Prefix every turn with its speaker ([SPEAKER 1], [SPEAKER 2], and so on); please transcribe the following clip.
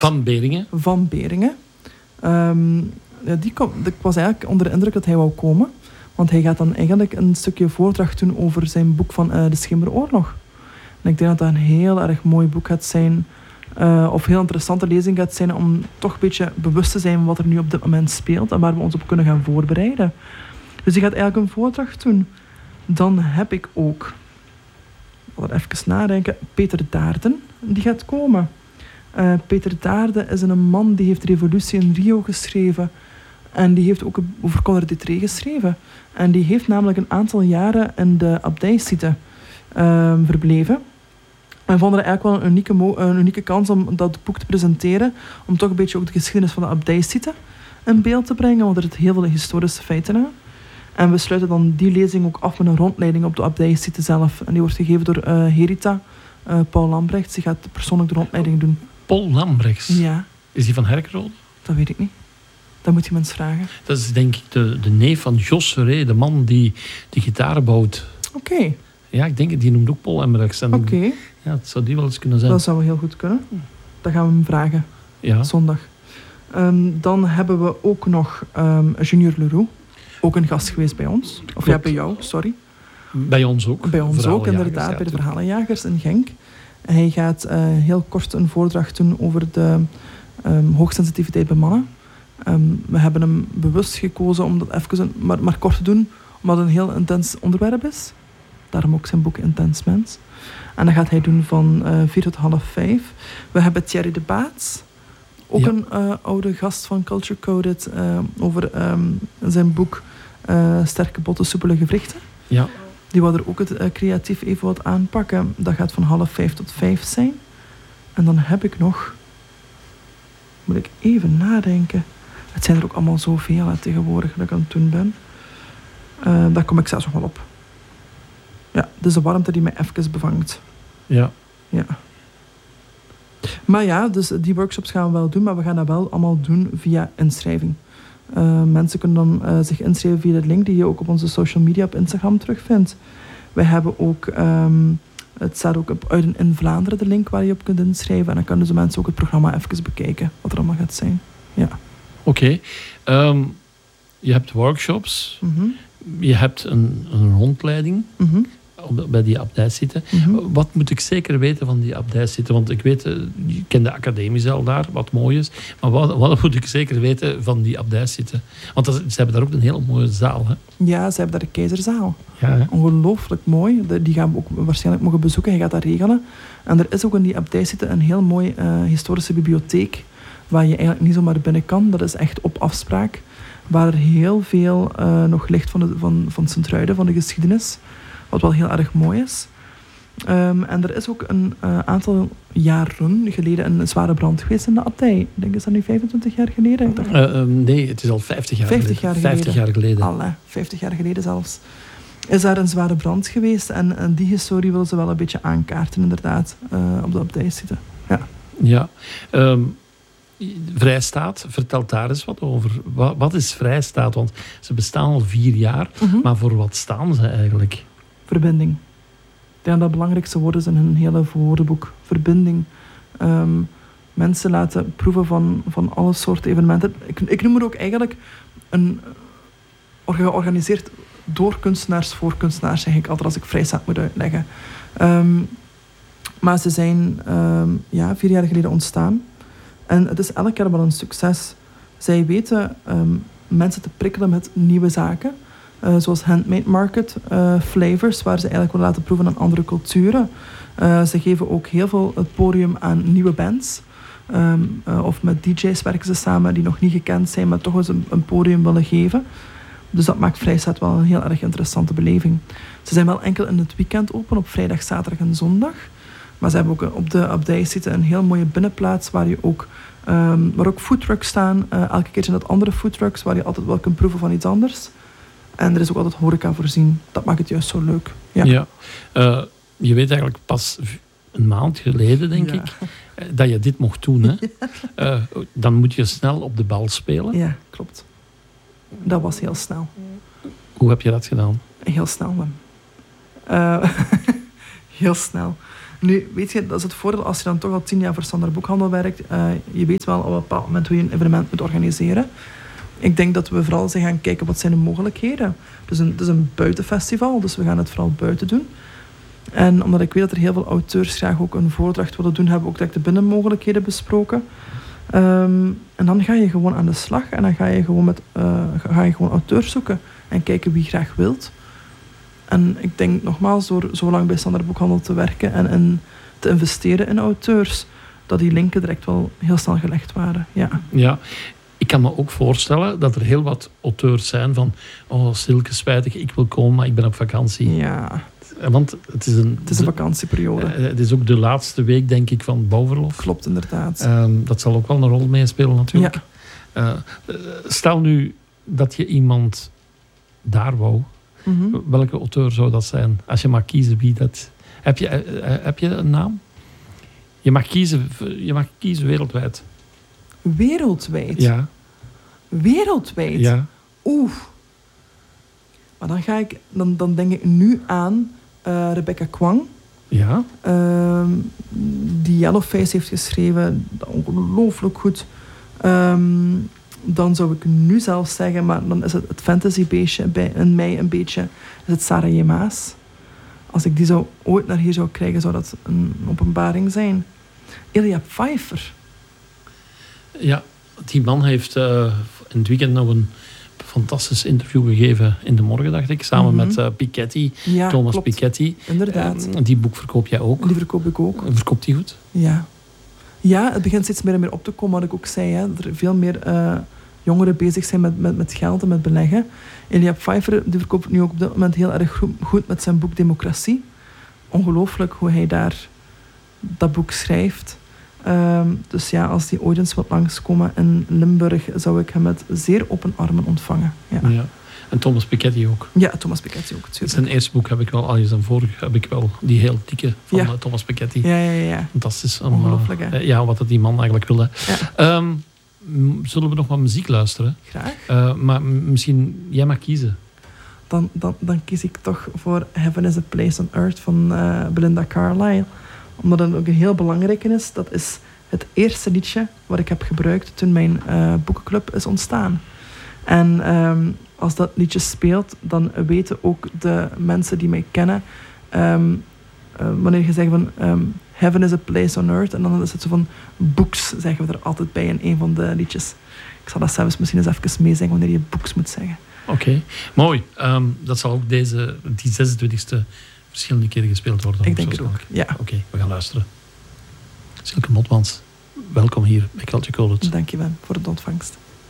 [SPEAKER 1] Van Beringen.
[SPEAKER 2] Van Beringen. Ik was eigenlijk onder de indruk dat hij wou komen. Want hij gaat dan eigenlijk een stukje voordracht doen over zijn boek van de Schimmeroorlog. En ik denk dat dat een heel erg mooi boek gaat zijn. Of heel interessante lezing gaat zijn om toch een beetje bewust te zijn wat er nu op dit moment speelt en waar we ons op kunnen gaan voorbereiden. Dus die gaat eigenlijk een voordracht doen. Dan heb ik ook, even nadenken, Peter Daerden, die gaat komen. Peter Daerden is een man die heeft Revolutie in Rio geschreven. En die heeft ook over Conor Dutré geschreven. En die heeft namelijk een aantal jaren in de abdijsite verbleven. En vonden er eigenlijk wel een unieke kans om dat boek te presenteren. Om toch een beetje ook de geschiedenis van de abdijsite in beeld te brengen. Want er zitten heel veel historische feiten aan. En we sluiten dan die lezing ook af met een rondleiding op de abdijsite zelf. En die wordt gegeven door Herita, Paul Lambrechts. Die gaat persoonlijk de rondleiding doen.
[SPEAKER 1] Paul Lambrechts?
[SPEAKER 2] Ja.
[SPEAKER 1] Is die van Herkrode?
[SPEAKER 2] Dat weet ik niet. Dat moet je mensen vragen.
[SPEAKER 1] Dat is denk ik de neef van Jos Serré, de man die gitaren bouwt.
[SPEAKER 2] Oké.
[SPEAKER 1] Ja, ik denk, die noemt ook Paul Lambrechts.
[SPEAKER 2] Oké.
[SPEAKER 1] Ja, dat zou die wel eens kunnen zijn.
[SPEAKER 2] Dat zou wel heel goed kunnen. Dat gaan we hem vragen.
[SPEAKER 1] Ja.
[SPEAKER 2] Zondag. Dan hebben we ook nog Junior Leroux. Ook een gast geweest bij ons. Of ja, bij jou, sorry.
[SPEAKER 1] Bij ons ook.
[SPEAKER 2] Bij ons ook, inderdaad. Bij de Verhalenjagers in Genk. Hij gaat heel kort een voordracht doen over de hoogsensitiviteit bij mannen. We hebben hem bewust gekozen om dat even maar kort te doen, omdat het een heel intens onderwerp is. Daarom ook zijn boek Intens Mens. En dat gaat hij doen van 4 tot half 5. We hebben Thierry de Baets, ook een oude gast van Culture Coded, over zijn boek Sterke botten, soepele gewrichten.
[SPEAKER 1] Ja.
[SPEAKER 2] Die wil er ook het creatief even wat aanpakken. Dat gaat van half 5 tot 5 zijn. En dan heb ik nog... Moet ik even nadenken. Het zijn er ook allemaal zoveel tegenwoordig dat ik aan het doen ben. Daar kom ik zelfs nog wel op. Ja, dus de warmte die mij even bevangt.
[SPEAKER 1] Ja.
[SPEAKER 2] Ja. Maar ja, dus die workshops gaan we wel doen, maar we gaan dat wel allemaal doen via inschrijving. Mensen kunnen dan zich inschrijven via de link die je ook op onze social media op Instagram terugvindt. Wij hebben ook, het staat ook op Uiden in Vlaanderen, de link waar je op kunt inschrijven. En dan kunnen dus mensen ook het programma even bekijken, wat er allemaal gaat zijn. Ja.
[SPEAKER 1] Oké. Je hebt workshops, je hebt een rondleiding bij die abdijsite. Wat moet ik zeker weten van die abdijsite? Want ik weet, je kent de academiezaal daar, wat mooi is. Maar wat moet ik zeker weten van die abdijsite? Want ze hebben daar ook een hele mooie zaal, hè?
[SPEAKER 2] Ja, ze hebben daar de Keizerzaal.
[SPEAKER 1] Ja,
[SPEAKER 2] ongelooflijk mooi. Die gaan we ook waarschijnlijk mogen bezoeken. Hij gaat dat regelen. En er is ook in die abdijsite een heel mooie historische bibliotheek waar je eigenlijk niet zomaar binnen kan. Dat is echt op afspraak. Waar er heel veel nog ligt van Sint-Truiden, van de geschiedenis. Wat wel heel erg mooi is. En er is ook een aantal jaren geleden een zware brand geweest in de abdij. Ik denk, is dat nu 25 jaar geleden?
[SPEAKER 1] Nee, het is al 50 jaar geleden. 50 jaar geleden.
[SPEAKER 2] Allee, 50 jaar geleden zelfs. Is daar een zware brand geweest. En die historie willen ze wel een beetje aankaarten, inderdaad. Op de abdijsite. Ja.
[SPEAKER 1] Ja. Vrijstaat, vertel daar eens wat over. Wat is Vrijstaat? Want ze bestaan al 4 jaar. Maar voor wat staan ze eigenlijk?
[SPEAKER 2] Verbinding. Ik denk dat het belangrijkste woord is in hun hele woordenboek. Verbinding. Mensen laten proeven van alle soorten evenementen. Ik noem het ook eigenlijk een georganiseerd door kunstenaars voor kunstenaars, zeg ik altijd als ik Vrijstaat moet uitleggen. Maar ze zijn 4 jaar geleden ontstaan. En het is elk jaar wel een succes. Zij weten mensen te prikkelen met nieuwe zaken. Zoals Handmade Market, flavors, waar ze eigenlijk willen laten proeven aan andere culturen. Ze geven ook heel veel het podium aan nieuwe bands. Of met DJ's werken ze samen die nog niet gekend zijn, maar toch eens een podium willen geven. Dus dat maakt Vrijstaat wel een heel erg interessante beleving. Ze zijn wel enkel in het weekend open, op vrijdag, zaterdag en zondag. Maar ze hebben ook op de abdijsite een heel mooie binnenplaats waar ook foodtrucks staan. Elke keer zijn dat andere foodtrucks waar je altijd wel kunt proeven van iets anders. En er is ook altijd horeca voorzien. Dat maakt het juist zo leuk. Ja.
[SPEAKER 1] Je weet eigenlijk pas een maand geleden, denk ik, dat je dit mocht doen. Hè? Dan moet je snel op de bal spelen.
[SPEAKER 2] Ja, klopt. Dat was heel snel.
[SPEAKER 1] Hoe heb je dat gedaan?
[SPEAKER 2] Heel snel, man. Heel snel. Nu, weet je, dat is het voordeel als je dan toch al 10 jaar voor Standaard Boekhandel werkt. Je weet wel op een bepaald moment hoe je een evenement moet organiseren. Ik denk dat we vooral zijn gaan kijken wat zijn de mogelijkheden. Het is een buitenfestival, dus we gaan het vooral buiten doen. En omdat ik weet dat er heel veel auteurs graag ook een voordracht willen doen, hebben we ook direct de binnenmogelijkheden besproken. En dan ga je gewoon aan de slag en dan ga je gewoon auteurs zoeken en kijken wie graag wilt. En ik denk nogmaals, door zo lang bij Standaard Boekhandel te werken en te investeren in auteurs, dat die linken direct wel heel snel gelegd waren.
[SPEAKER 1] Ja. Ik kan me ook voorstellen dat er heel wat auteurs zijn van Silke, spijtig, ik wil komen, maar ik ben op vakantie.
[SPEAKER 2] Ja.
[SPEAKER 1] Want het is een
[SPEAKER 2] vakantieperiode.
[SPEAKER 1] Het is ook de laatste week, denk ik, van bouwverlof.
[SPEAKER 2] Klopt, inderdaad.
[SPEAKER 1] Dat zal ook wel een rol meespelen, natuurlijk. Ja. Stel nu dat je iemand daar wou. Mm-hmm. Welke auteur zou dat zijn? Als je mag kiezen wie dat... Heb je een naam? Je mag kiezen wereldwijd.
[SPEAKER 2] Wereldwijd?
[SPEAKER 1] Ja.
[SPEAKER 2] Wereldwijd?
[SPEAKER 1] Ja.
[SPEAKER 2] Oeh. Maar dan denk ik nu aan Rebecca Kwang.
[SPEAKER 1] Ja.
[SPEAKER 2] Die Yellowface heeft geschreven. Ongelooflijk goed. Dan zou ik nu zelf zeggen, maar dan is het fantasybeestje in mij een beetje, is het Sarah J. Maas. Als ik die ooit naar hier zou krijgen, zou dat een openbaring zijn. Eliab Pfeiffer.
[SPEAKER 1] Ja, die man heeft in het weekend nog een fantastisch interview gegeven in De Morgen, dacht ik. Samen met Piketty,
[SPEAKER 2] ja,
[SPEAKER 1] Thomas
[SPEAKER 2] klopt.
[SPEAKER 1] Piketty.
[SPEAKER 2] Inderdaad.
[SPEAKER 1] Die boek verkoop jij ook.
[SPEAKER 2] Die verkoop ik ook.
[SPEAKER 1] Verkoopt die goed?
[SPEAKER 2] Ja. Ja, het begint steeds meer en meer op te komen, wat ik ook zei. Hè. Dat er veel meer jongeren bezig zijn met geld en met beleggen. Eliab Pfeiffer die verkoopt nu ook op dit moment heel erg goed met zijn boek Democratie. Ongelooflijk hoe hij daar dat boek schrijft. Dus ja, als die ooit eens wat langskomen in Limburg, zou ik hem met zeer open armen ontvangen. Ja.
[SPEAKER 1] En Thomas Piketty ook.
[SPEAKER 2] Ja, Thomas Piketty ook. Natuurlijk.
[SPEAKER 1] Zijn eerste boek heb ik wel, zijn vorige heb ik wel, die heel dikke van Thomas Piketty.
[SPEAKER 2] Ja.
[SPEAKER 1] Fantastisch.
[SPEAKER 2] Ongelooflijk, hè?
[SPEAKER 1] Ja, wat dat die man eigenlijk wilde.
[SPEAKER 2] Ja.
[SPEAKER 1] Zullen we nog wat muziek luisteren?
[SPEAKER 2] Graag.
[SPEAKER 1] Maar misschien, jij mag kiezen.
[SPEAKER 2] Dan kies ik toch voor Heaven is a Place on Earth van Belinda Carlisle. Omdat het ook een heel belangrijke is. Dat is het eerste liedje wat ik heb gebruikt toen mijn boekenclub is ontstaan. En als dat liedje speelt, dan weten ook de mensen die mij kennen... wanneer je zegt van Heaven is a Place on Earth, en dan is het zo van books, zeggen we er altijd bij in een van de liedjes. Ik zal dat zelfs misschien eens even meezeggen wanneer je books moet zeggen.
[SPEAKER 1] Oké, mooi. Dat zal ook die 26e verschillende keren gespeeld worden.
[SPEAKER 2] Ik denk het ook, ja.
[SPEAKER 1] Oké, we gaan luisteren. Silke Motmans, welkom hier bij Culture College.
[SPEAKER 2] Dank je wel voor de ontvangst.